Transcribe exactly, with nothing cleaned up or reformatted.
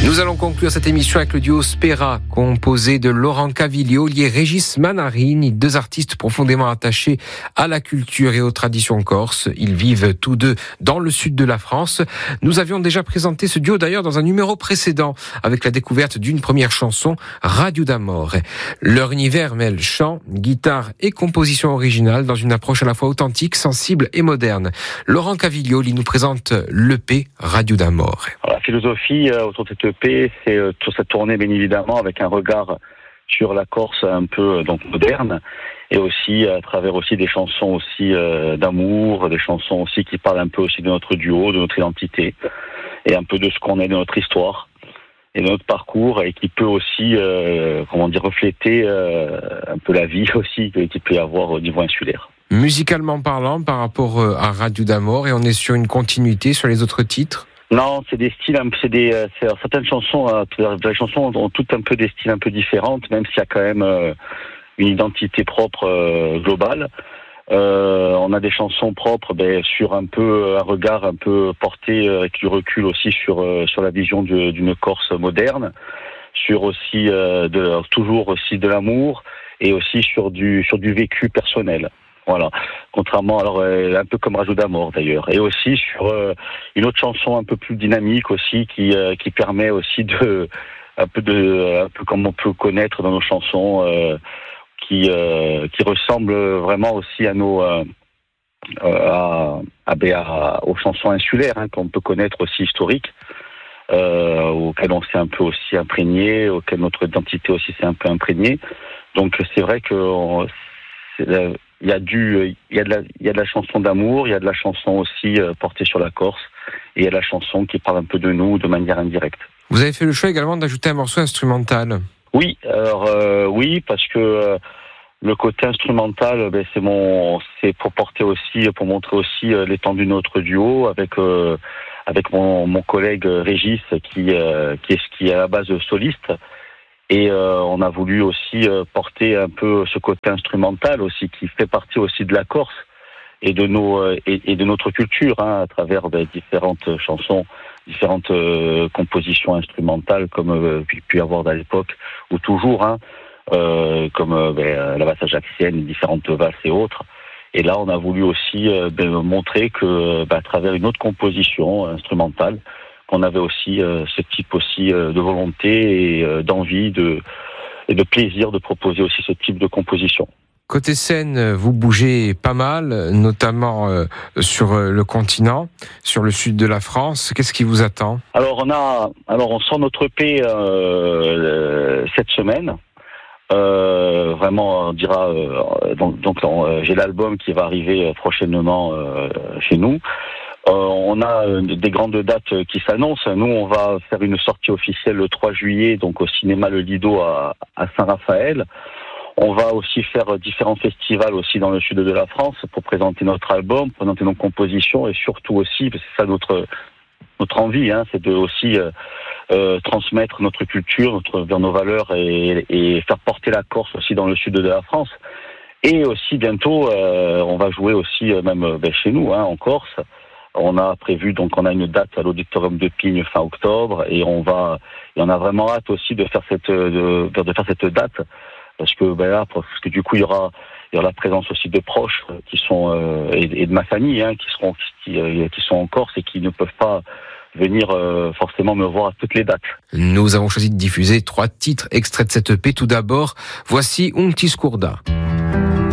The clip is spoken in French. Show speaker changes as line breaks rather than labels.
Nous allons conclure cette émission avec le duo Spera, composé de Laurent Caviglioli et Régis Manarini, deux artistes profondément attachés à la culture et aux traditions corses. Ils vivent tous deux dans le sud de la France. Nous avions déjà présenté ce duo d'ailleurs dans un numéro précédent, avec la découverte d'une première chanson, Radio d'Amore. Leur univers mêle chant, guitare et composition originale dans une approche à la fois authentique, sensible et moderne. Laurent Caviglioli nous présente l'E P Radio d'Amore.
La philosophie euh, autour de cette E P, c'est euh, toute cette tournée bien évidemment avec un regard sur la Corse un peu euh, donc moderne, et aussi à travers aussi des chansons aussi euh, d'amour, des chansons aussi qui parlent un peu aussi de notre duo, de notre identité, et un peu de ce qu'on est, de notre histoire et de notre parcours, et qui peut aussi euh, comment dire refléter euh, un peu la vie aussi qu'il peut y avoir au niveau insulaire.
Musicalement parlant, par rapport à Radio d'Amore, et on est sur une continuité sur les autres titres?
Non, c'est des styles, c'est des c'est, certaines chansons, euh, les chansons ont toutes un peu des styles un peu différentes, même s'il y a quand même euh, une identité propre euh, globale. Euh, on a des chansons propres, ben, sur un peu un regard un peu porté euh, avec du recul aussi sur euh, sur la vision de, d'une Corse moderne, sur aussi euh, de, toujours aussi de l'amour, et aussi sur du sur du vécu personnel. Voilà, contrairement alors euh, un peu comme Radio d'Amore d'ailleurs, et aussi sur euh, une autre chanson un peu plus dynamique aussi qui euh, qui permet aussi de un peu de un peu comme on peut connaître dans nos chansons, euh, qui euh, qui ressemble vraiment aussi à nos euh, à, à, à aux chansons insulaires, hein, qu'on peut connaître aussi historiques, euh, auxquelles on s'est un peu aussi imprégné, auxquelles notre identité aussi s'est un peu imprégnée. Donc c'est vrai que on, c'est la, Il y a du, il y a de la, il y a de la chanson d'amour, il y a de la chanson aussi euh, portée sur la Corse, et il y a de la chanson qui parle un peu de nous de manière indirecte.
Vous avez fait le choix également d'ajouter un morceau instrumental.
Oui, alors euh, oui, parce que euh, le côté instrumental, ben, c'est mon, c'est pour porter aussi, pour montrer aussi euh, l'étendue de notre duo avec euh, avec mon, mon collègue Régis qui euh, qui est qui est à la base soliste. Et euh, on a voulu aussi euh, porter un peu ce côté instrumental aussi, qui fait partie aussi de la Corse et de nos euh, et, et de notre culture, hein, à travers ben, différentes chansons, différentes euh, compositions instrumentales, comme euh, il peut y avoir à l'époque, ou toujours, hein, euh, comme euh, ben, la valse ajaxienne, différentes valses et autres. Et là, on a voulu aussi euh, ben, montrer que, ben, à travers une autre composition instrumentale, qu'on avait aussi euh, ce type aussi euh, de volonté et euh, d'envie de, et de plaisir de proposer aussi ce type de composition.
Côté scène, vous bougez pas mal, notamment euh, sur le continent, sur le sud de la France. Qu'est-ce qui vous attend? Alors on
a, alors on sort notre E P euh, cette semaine. Euh, vraiment, on dira. Euh, donc, donc euh, j'ai l'album qui va arriver prochainement euh, chez nous. Euh, on a euh, des grandes dates qui s'annoncent. Nous, on va faire une sortie officielle le trois juillet, donc au cinéma Le Lido à, à Saint-Raphaël. On va aussi faire différents festivals aussi dans le sud de la France pour présenter notre album, présenter nos compositions, et surtout aussi, parce que c'est ça notre notre envie, hein, c'est de aussi euh, euh, transmettre notre culture, notre vers nos valeurs, et, et faire porter la Corse aussi dans le sud de la France. Et aussi bientôt, euh, on va jouer aussi euh, même ben, chez nous, hein, en Corse. On a prévu, donc on a une date à l'Auditorium de Pigne fin octobre, et on va, et on a vraiment hâte aussi de faire cette, de, de faire cette date, parce que ben là, parce que du coup il y aura, il y aura la présence aussi de proches qui sont euh, et, et de ma famille, hein, qui seront, qui, qui sont en Corse et qui ne peuvent pas venir euh, forcément me voir à toutes les dates.
Nous avons choisi de diffuser trois titres extraits de cette E P. Tout d'abord, voici Un Ti Scorda.